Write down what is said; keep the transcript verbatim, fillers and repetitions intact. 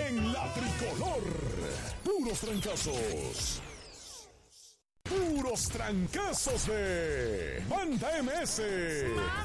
en la tricolor. Puros trancazos. Puros trancazos de Banda M S.